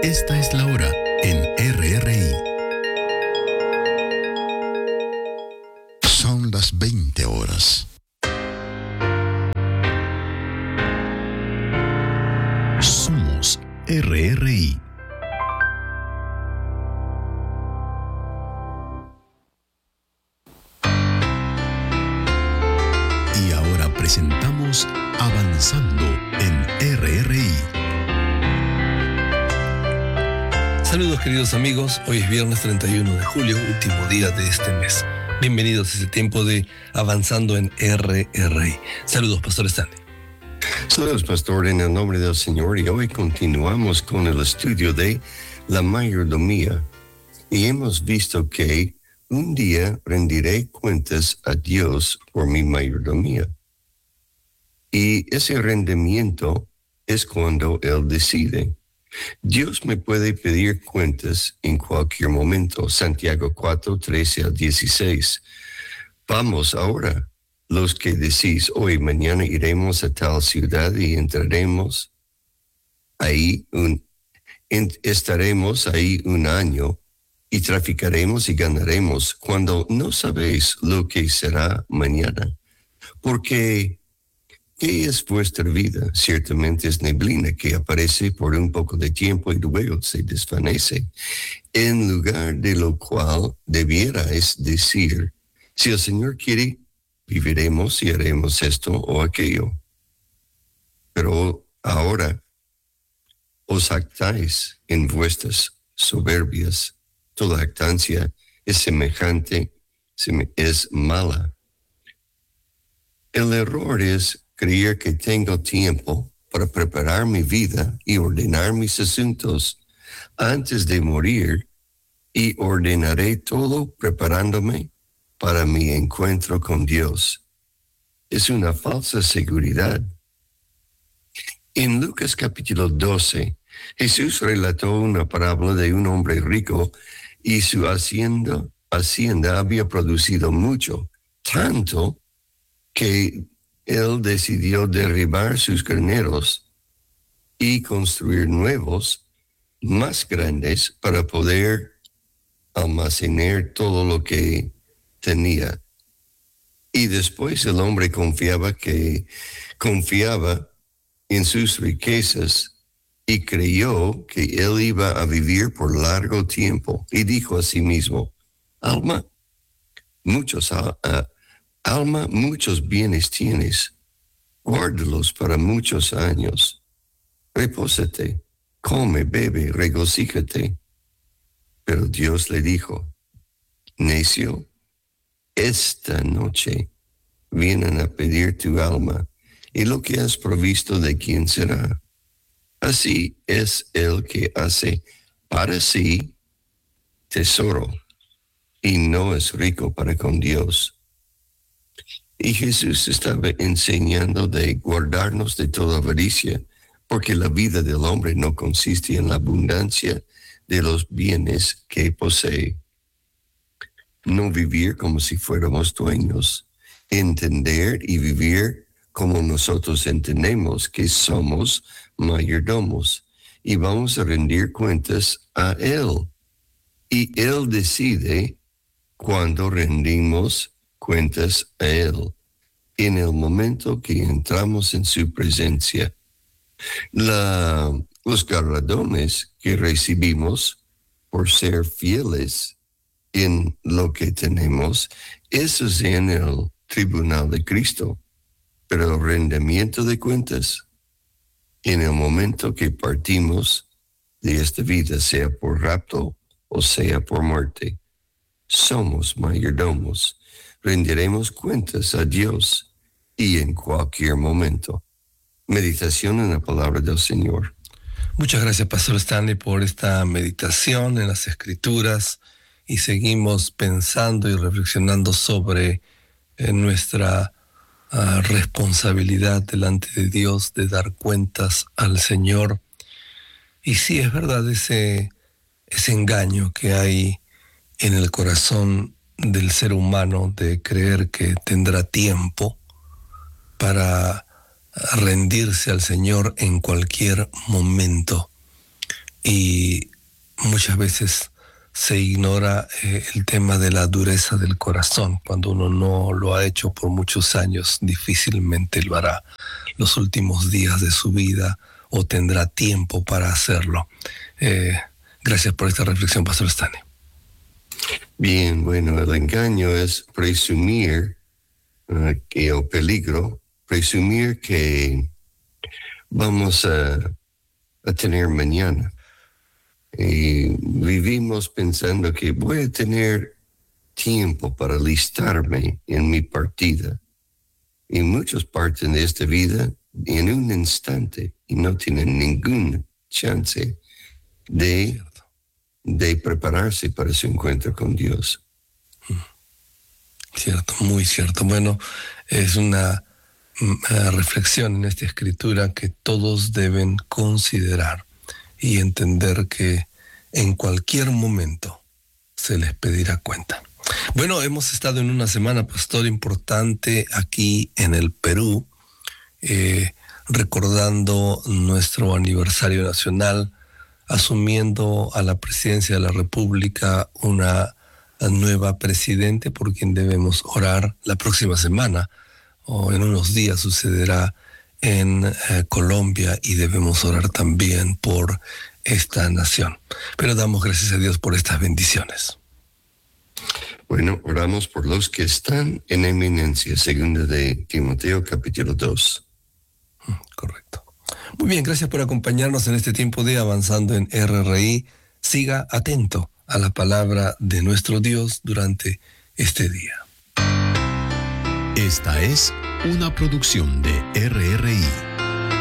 Esta es la hora en RRI. Son las 20 horas. Somos RRI. Y ahora presentamos Avanzando en RRI. Saludos queridos amigos, hoy es viernes 31 de julio, último día de este mes. Bienvenidos a este tiempo de Avanzando en RRI. Saludos, Pastor Stanley. Saludos, Pastor, en el nombre del Señor, y hoy continuamos con el estudio de la mayordomía. Y hemos visto que un día rendiré cuentas a Dios por mi mayordomía. Y ese rendimiento es cuando Él decide. Dios me puede pedir cuentas en cualquier momento. Santiago 4, 13 al 16. Vamos ahora, los que decís, hoy, mañana iremos a tal ciudad y entraremos ahí, estaremos ahí un año y traficaremos y ganaremos, cuando no sabéis lo que será mañana. Porque ¿qué es vuestra vida? Ciertamente es neblina que aparece por un poco de tiempo y luego se desvanece. En lugar de lo cual debierais decir, si el Señor quiere, viviremos y haremos esto o aquello. Pero ahora os jactáis en vuestras soberbias. Toda jactancia es semejante, es mala. El error es creer que tengo tiempo para preparar mi vida y ordenar mis asuntos antes de morir, y ordenaré todo preparándome para mi encuentro con Dios. Es una falsa seguridad. En Lucas capítulo 12, Jesús relató una parábola de un hombre rico y su hacienda había producido mucho, tanto que él decidió derribar sus graneros y construir nuevos, más grandes, para poder almacenar todo lo que tenía. Y después el hombre confiaba en sus riquezas y creyó que él iba a vivir por largo tiempo. Y dijo a sí mismo, Alma, muchos bienes tienes, guárdalos para muchos años. Repósate, come, bebe, regocíjate. Pero Dios le dijo, necio, esta noche vienen a pedir tu alma, y lo que has provisto, ¿de quién será? Así es el que hace para sí tesoro y no es rico para con Dios. Y Jesús estaba enseñando de guardarnos de toda avaricia, porque la vida del hombre no consiste en la abundancia de los bienes que posee. No vivir como si fuéramos dueños, entender y vivir como nosotros entendemos que somos mayordomos y vamos a rendir cuentas a Él. Y Él decide cuándo rendimos cuentas a Él, en el momento que entramos en su presencia. Los galardones que recibimos por ser fieles en lo que tenemos, eso es en el tribunal de Cristo. Pero el rendimiento de cuentas, en el momento que partimos de esta vida, sea por rapto o sea por muerte, somos mayordomos. Rendiremos cuentas a Dios y en cualquier momento. Meditación en la palabra del Señor. Muchas gracias, Pastor Stanley, por esta meditación en las Escrituras, y seguimos pensando y reflexionando sobre nuestra responsabilidad delante de Dios de dar cuentas al Señor. Y sí, es verdad ese engaño que hay en el corazón del ser humano de creer que tendrá tiempo para rendirse al Señor en cualquier momento. y muchas veces se ignora el tema de la dureza del corazón. Cuando uno no lo ha hecho por muchos años, difícilmente lo hará los últimos días de su vida o tendrá tiempo para hacerlo. Gracias por esta reflexión, Pastor Stanley. Bien, bueno, el engaño es presumir o peligro, presumir que vamos a tener mañana. Y vivimos pensando que voy a tener tiempo para alistarme en mi partida. Y muchos parten de esta vida en un instante y no tienen ninguna chance de prepararse para su encuentro con Dios. Cierto, muy cierto. Bueno, es una reflexión en esta escritura que todos deben considerar y entender que en cualquier momento se les pedirá cuenta. Bueno, hemos estado en una semana, pastor, importante aquí en el Perú, recordando nuestro aniversario nacional, asumiendo a la presidencia de la República una nueva presidente por quien debemos orar. La próxima semana o en unos días sucederá en Colombia y debemos orar también por esta nación. Pero damos gracias a Dios por estas bendiciones. Bueno, oramos por los que están en eminencia, segunda de Timoteo, capítulo 2. Correcto. Muy bien, gracias por acompañarnos en este tiempo de Avanzando en RRI. Siga atento a la palabra de nuestro Dios durante este día. Esta es una producción de RRI.